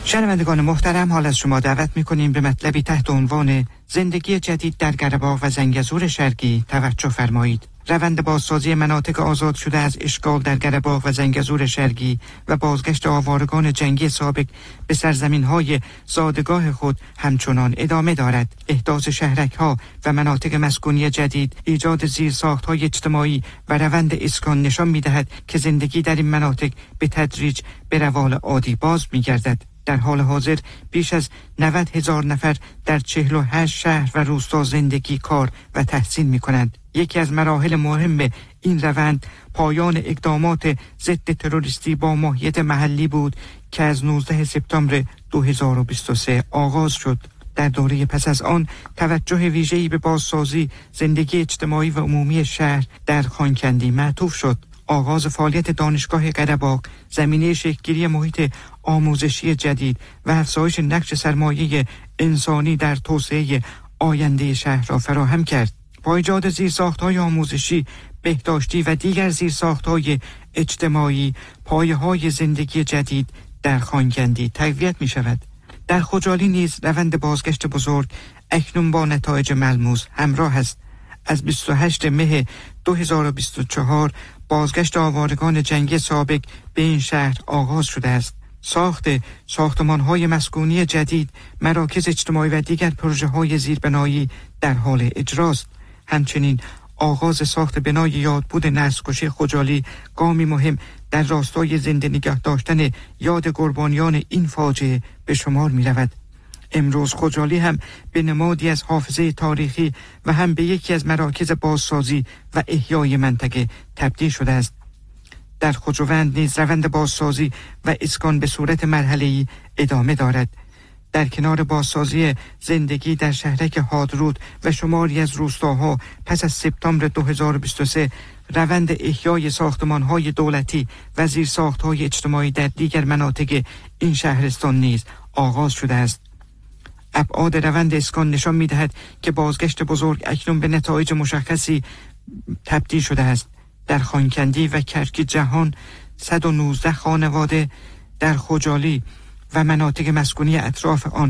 شنوندگان محترم، حال از شما دعوت می‌کنیم به مطلبی تحت عنوان زندگی جدید در قره‌باغ و زنگزور شرقی توجه فرمایید. روند بازسازی مناطق آزاد شده از اشغال در قره‌باغ و زنگزور شرقی و بازگشت آوارگان جنگی سابق به سرزمین‌های زادگاه خود همچنان ادامه دارد. احداث شهرک‌ها و مناطق مسکونی جدید، ایجاد زیرساخت‌های اجتماعی و روند اسکان نشان می‌دهد که زندگی در این مناطق به تدریج به روال عادی باز می‌گردد. در حال حاضر بیش از 90,000 نفر در 48 شهر و روستا زندگی، کار و تحصیل می‌کنند. یکی از مراحل مهم این روند پایان اقدامات ضد تروریستی با ماهیت محلی بود که از 19 سپتامبر 2023 آغاز شد. در دوره پس از آن توجه ویژه‌ای به بازسازی زندگی اجتماعی و عمومی شهر در خانکندی معطوف شد. آغاز فعالیت دانشگاه قره‌باغ زمینه شکل‌گیری محیط آموزشی جدید و افزایش نقش سرمایه انسانی در توسعه آینده شهر را فراهم کرد. با ایجاد زیرساخت‌های آموزشی، بهداشتی و دیگر زیرساخت‌های اجتماعی، پایه‌های زندگی جدید در خانکندی تقویت می‌شود. در خجالی نیز روند بازگشت بزرگ اکنون با نتایج ملموس همراه است. از 28 مه 2024 بازگشت آوارگان جنگی سابق به این شهر آغاز شده است. ساخت ساختمان‌های مسکونی جدید، مراکز اجتماعی و دیگر پروژه‌های زیربنایی در حال اجراست. همچنین آغاز ساخت بنای یادبود نسل‌کشی خجالی گامی مهم در راستای زنده نگه داشتن یاد قربانیان این فاجعه به شمار می‌رود. امروز خجالی هم به نمادی از حافظه تاریخی و هم به یکی از مراکز بازسازی و احیای منطقه تبدیل شده است. در خجوند نیز روند بازسازی و اسکان به صورت مرحله‌ای ادامه دارد. در کنار بازسازی زندگی در شهرک هادرود و شماری از روستاها پس از سپتامبر 2023 روند احیای ساختمان‌های دولتی و زیرساخت‌های اجتماعی در دیگر مناطق این شهرستان نیز آغاز شده است. ابعاد روند اسکان نشان می‌دهد که بازگشت بزرگ اکنون به نتایج مشخصی تبدیل شده است. در خانکندی و کرک جهان 119 خانواده، در خجالی و مناطق مسکونی اطراف آن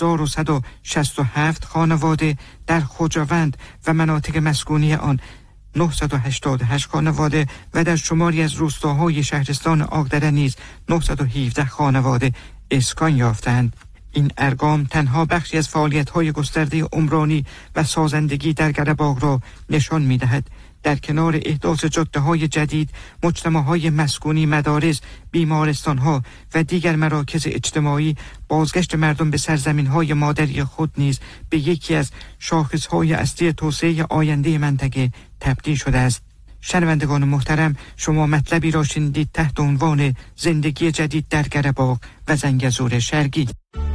1167 خانواده، در خجاوند و مناطق مسکونی آن 988 خانواده و در شماری از روستاهای شهرستان آگدره نیز 917 خانواده اسکان یافتند. این ارقام تنها بخشی از فعالیت‌های گسترده عمرانی و سازندگی در قره‌باغ را نشان می‌دهد. در کنار احداث جاده‌های جدید، مجتمع‌های مسکونی، مدارس، بیمارستان‌ها و دیگر مراکز اجتماعی، بازگشت مردم به سرزمین‌های مادری خود نیز به یکی از شاخص‌های اصلی توسعه آینده منطقه تبدیل شده است. شنوندگان محترم، شما مطلبی را شنیدید تحت عنوان زندگی جدید در قره‌باغ و زنگزور شرقی.